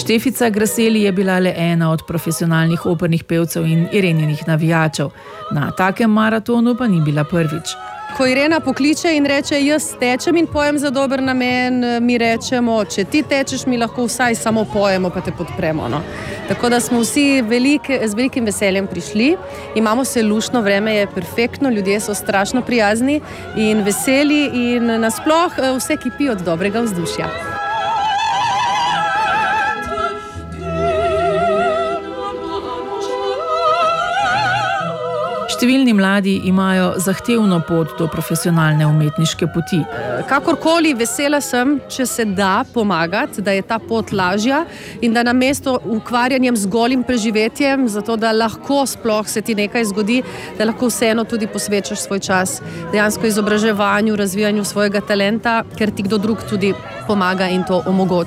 Štefica Graseli je bila le ena od profesionalnih opernih pevcev in Ireninih navijačev. Na takem maratonu pa ni bila prvič. Ko Irena pokliče in reče, jaz tečem in pojem za dober namen, mi rečemo, če ti tečeš, mi lahko vsaj samo pojemo, pa te podpremo. No? Tako da smo vsi z velikim veseljem prišli. Imamo se luštno, vreme je perfektno, ljudje so strašno prijazni in veseli in nasploh vse kipi od dobrega vzdušja. Številni mladi imajo zahtevno pot do profesionalne umetniške poti. Kakorkoli vesela sem, če se da pomagati, da je ta pot lažja in da namesto ukvarjanjem z golim preživetjem, zato da lahko sploh se ti nekaj zgodi, da lahko vseeno tudi posvečaš svoj čas dejansko izobraževanju, razvijanju svojega talenta, ker ti kdo drug tudi pomaga in to omogoča.